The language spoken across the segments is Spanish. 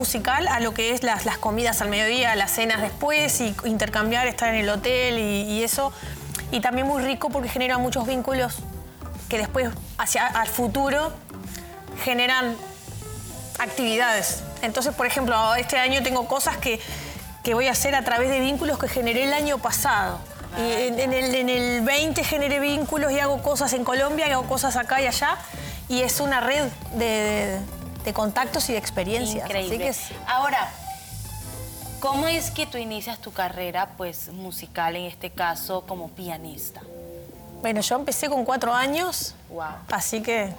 musical a lo que es las comidas al mediodía, las cenas después y intercambiar, estar en el hotel y eso. Y también muy rico porque genera muchos vínculos que después hacia al futuro generan actividades. Entonces, por ejemplo, este año tengo cosas que voy a hacer a través de vínculos que generé el año pasado. Y en el 20 generé vínculos y hago cosas en Colombia, y hago cosas acá y allá. Y es una red de contactos y de experiencias. Increíble. Así que Ahora, ¿cómo es que tú inicias tu carrera pues, musical, en este caso, como pianista? bueno, yo empecé con 4 años, Wow. así que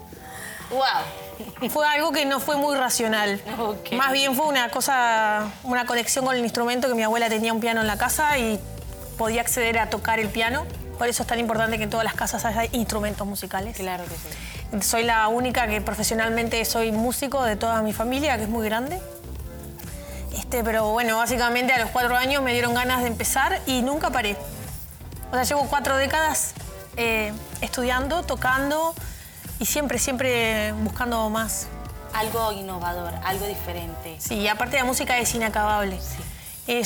Wow. fue algo que no fue muy racional. Ok. Más bien fue una conexión con el instrumento, que mi abuela tenía un piano en la casa y podía acceder a tocar el piano. Por eso es tan importante que en todas las casas haya instrumentos musicales. Claro que sí. Soy la única que profesionalmente soy músico de toda mi familia, que es muy grande. Pero bueno, básicamente a los 4 años me dieron ganas de empezar y nunca paré. O sea, llevo 4 décadas estudiando, tocando y siempre buscando más. Algo innovador, algo diferente. Sí, aparte la música es inacabable. Sí.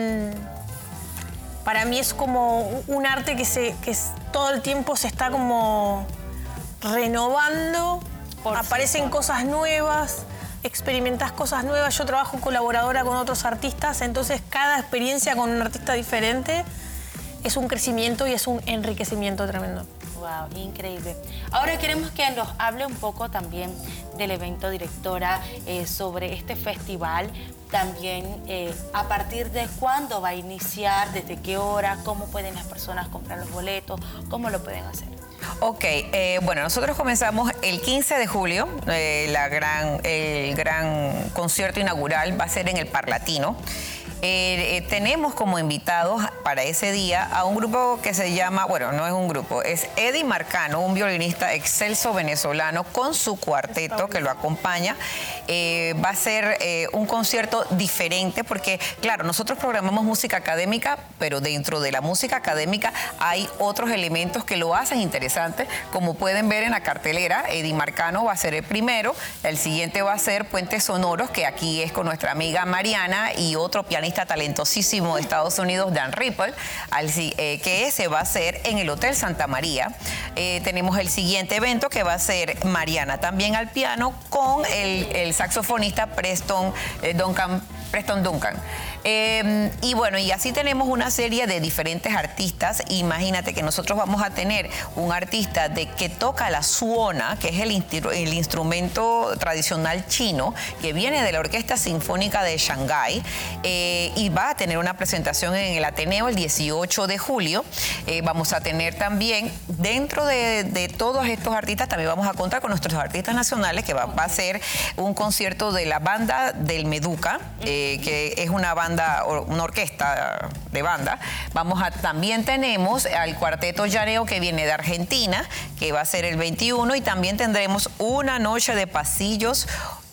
Para mí es como un arte que todo el tiempo se está como renovando, aparecen cosas nuevas, experimentás cosas nuevas. Yo trabajo colaboradora con otros artistas, entonces cada experiencia con un artista diferente es un crecimiento y es un enriquecimiento tremendo. Wow, increíble. Ahora queremos que nos hable un poco también del evento, directora, sobre este festival. También a partir de cuándo va a iniciar, desde qué hora, cómo pueden las personas comprar los boletos, cómo lo pueden hacer. Ok, bueno, nosotros comenzamos el 15 de julio, el gran concierto inaugural va a ser en el Parlatino. Tenemos como invitados para ese día a un grupo que se llama, bueno, no es un grupo, es Eddie Marcano, un violinista excelso venezolano con su cuarteto que lo acompaña. Va a ser un concierto diferente porque, claro, nosotros programamos música académica, pero dentro de la música académica hay otros elementos que lo hacen interesante. Como pueden ver en la cartelera, Eddie Marcano va a ser el primero, el siguiente va a ser Puentes Sonoros, que aquí es con nuestra amiga Mariana y otro pianista talentosísimo de Estados Unidos, Dan Ripple, que ese va a ser en el Hotel Santa María. Tenemos el siguiente evento que va a ser Mariana también al piano con el saxofonista Preston Duncan. Y bueno, y así tenemos una serie de diferentes artistas. Imagínate que nosotros vamos a tener un artista que toca la suona, que es el instrumento tradicional chino, que viene de la Orquesta Sinfónica de Shanghái, y va a tener una presentación en el Ateneo el 18 de julio. Vamos a tener también, dentro de todos estos artistas, también vamos a contar con nuestros artistas nacionales, que va a ser un concierto de la banda del Meduca, que es una orquesta de banda. También tenemos al Cuarteto Llaneo, que viene de Argentina, que va a ser el 21, y también tendremos una noche de pasillos,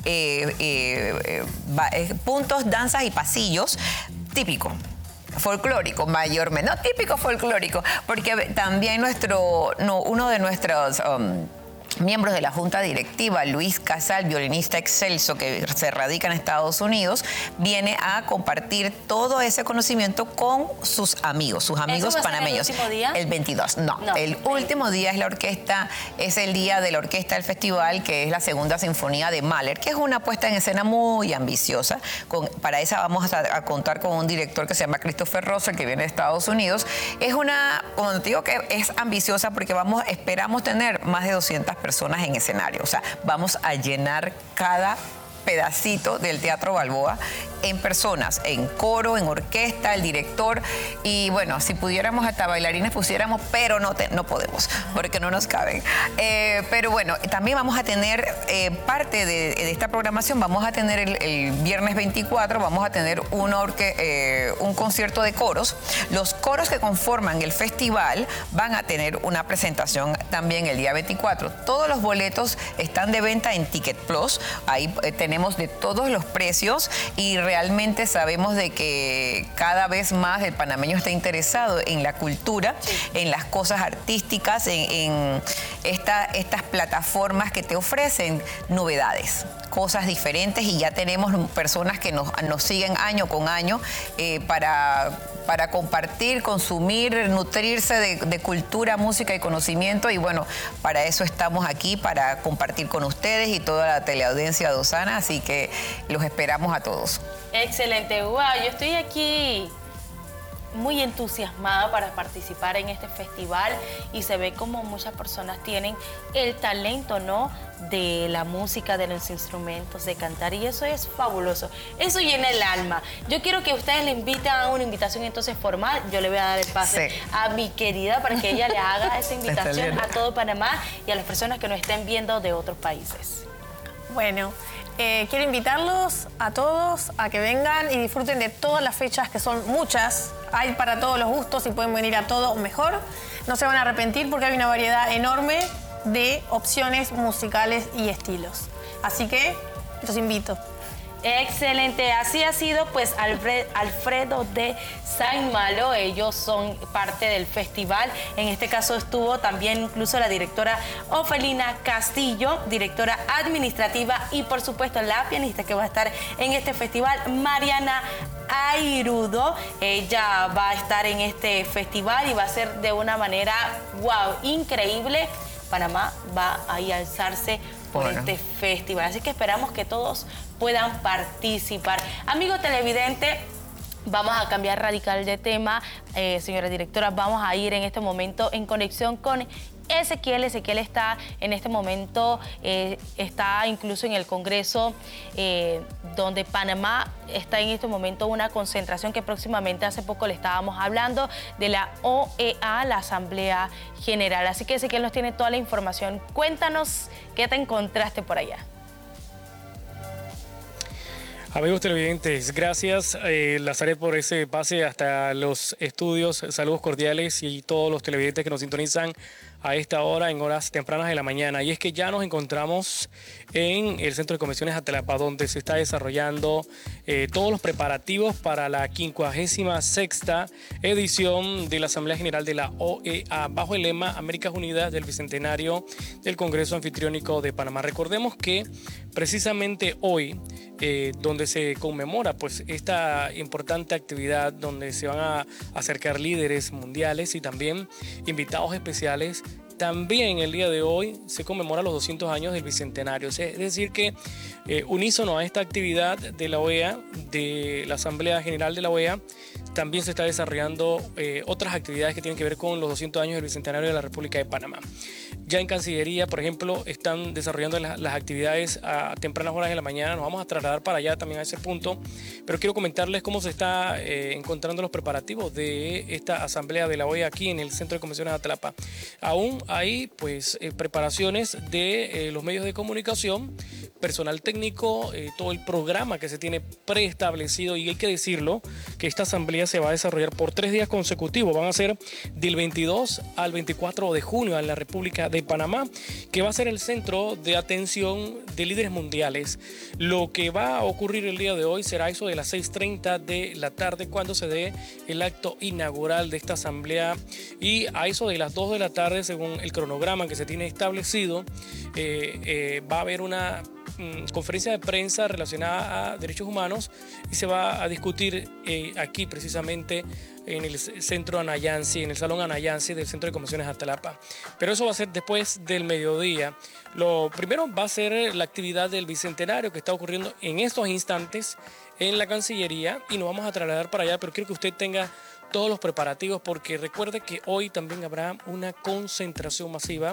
puntos, danzas y pasillos típico. Folclórico, mayormente, no típico folclórico, porque también uno de nuestros miembros de la Junta Directiva, Luis Casal, violinista excelso que se radica en Estados Unidos, viene a compartir todo ese conocimiento con sus amigos panameños. ¿El último día? El 22, no. El último día es el día de la orquesta del festival, que es la Segunda Sinfonía de Mahler, que es una puesta en escena muy ambiciosa. Para esa vamos a contar con un director que se llama Christopher Russell, que viene de Estados Unidos. Como te digo, que es ambiciosa porque esperamos tener más de 200 personas en escenario. O sea, vamos a llenar cada pedacito del Teatro Balboa en personas, en coro, en orquesta, el director, y bueno, si pudiéramos hasta bailarines pusiéramos, pero no podemos, porque no nos caben. Pero bueno, también vamos a tener parte de esta programación, vamos a tener el viernes 24, vamos a tener un concierto de coros. Los coros que conforman el festival van a tener una presentación también el día 24. Todos los boletos están de venta en Ticket Plus, ahí tenemos de todos los precios, y realmente sabemos de que cada vez más el panameño está interesado en la cultura, en las cosas artísticas, en estas plataformas que te ofrecen novedades, cosas diferentes y ya tenemos personas que nos siguen año con año para compartir, consumir, nutrirse de cultura, música y conocimiento. Y bueno, para eso estamos aquí, para compartir con ustedes y toda la teleaudiencia de Osana. Así que los esperamos a todos. Excelente. Wow, yo estoy aquí muy entusiasmada para participar en este festival y se ve como muchas personas tienen el talento, ¿no?, de la música, de los instrumentos, de cantar, y eso es fabuloso. Eso llena el alma. Yo quiero que ustedes le inviten a una invitación entonces formal. Yo le voy a dar el pase a mi querida para que ella le haga esa invitación a todo Panamá y a las personas que nos estén viendo de otros países. Bueno, quiero invitarlos a todos a que vengan y disfruten de todas las fechas, que son muchas. Hay para todos los gustos y pueden venir a todo mejor. No se van a arrepentir porque hay una variedad enorme de opciones musicales y estilos. Así que los invito. Excelente, así ha sido pues Alfredo de Saint Malo. Ellos son parte del festival. En este caso estuvo también incluso la directora Ofelina Castillo, directora administrativa, y por supuesto la pianista que va a estar en este festival, Mariana Airudo. Ella va a estar en este festival y va a ser de una manera, wow, increíble. Panamá va a alzarse por este festival. Así que esperamos que todos puedan participar. Amigo televidente, vamos a cambiar radical de tema. Señora directora, vamos a ir en este momento en conexión con Ezequiel. Ezequiel está en este momento, está incluso en el Congreso, donde Panamá está en este momento una concentración que próximamente, hace poco le estábamos hablando, de la OEA, la Asamblea General. Así que Ezequiel nos tiene toda la información. Cuéntanos qué te encontraste por allá. Amigos televidentes, gracias Lazaret por ese pase hasta los estudios. Saludos cordiales y todos los televidentes que nos sintonizan a esta hora, en horas tempranas de la mañana. Y es que ya nos encontramos en el Centro de Convenciones Atalapa, donde se está desarrollando todos los preparativos para la 56ª edición de la Asamblea General de la OEA, bajo el lema Américas Unidas del Bicentenario del Congreso Anfitriónico de Panamá. Recordemos que precisamente hoy, donde se conmemora pues esta importante actividad, donde se van a acercar líderes mundiales y también invitados especiales, también el día de hoy se conmemora los 200 años del Bicentenario. Es decir que unísono a esta actividad de la OEA, de la Asamblea General de la OEA, también se está desarrollando otras actividades que tienen que ver con los 200 años del Bicentenario de la República de Panamá. Ya en Cancillería, por ejemplo, están desarrollando las actividades a tempranas horas de la mañana. Nos vamos a trasladar para allá también a ese punto. Pero quiero comentarles cómo se está encontrando los preparativos de esta asamblea de la OEA aquí en el Centro de Convenciones de Atalapa. Aún hay pues preparaciones de los medios de comunicación, personal técnico, todo el programa que se tiene preestablecido. Y hay que decirlo, que esta asamblea se va a desarrollar por 3 días consecutivos. Van a ser del 22 al 24 de junio en la República de Panamá, que va a ser el centro de atención de líderes mundiales. Lo que va a ocurrir el día de hoy será eso de las 6:30 de la tarde, cuando se dé el acto inaugural de esta asamblea, y a eso de las 2 de la tarde, según el cronograma que se tiene establecido, va a haber una conferencia de prensa relacionada a derechos humanos, y se va a discutir aquí precisamente en el centro Anayansi, en el salón Anayansi del Centro de Convenciones Atalapa. Pero eso va a ser después del mediodía. Lo primero va a ser la actividad del Bicentenario, que está ocurriendo en estos instantes en la Cancillería, y nos vamos a trasladar para allá, pero quiero que usted tenga todos los preparativos, porque recuerde que hoy también habrá una concentración masiva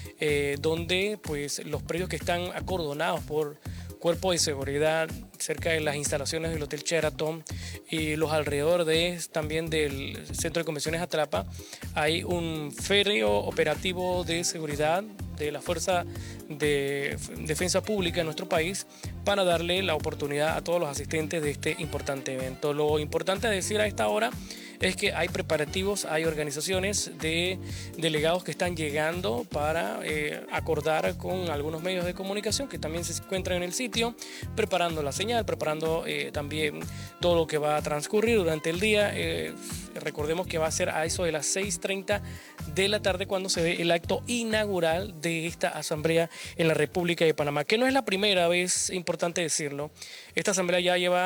donde pues los predios que están acordonados por cuerpos de seguridad cerca de las instalaciones del Hotel Sheraton y los alrededores también del Centro de Convenciones Atalapa, hay un férreo operativo de seguridad de la Fuerza de Defensa Pública de nuestro país, para darle la oportunidad a todos los asistentes de este importante evento. Lo importante a decir a esta hora es que hay preparativos, hay organizaciones de delegados que están llegando para acordar con algunos medios de comunicación que también se encuentran en el sitio, preparando la señal, preparando también todo lo que va a transcurrir durante el día. Recordemos que va a ser a eso de las 6:30 de la tarde cuando se ve el acto inaugural de esta asamblea en la República de Panamá, que no es la primera vez, importante decirlo. Esta asamblea ya lleva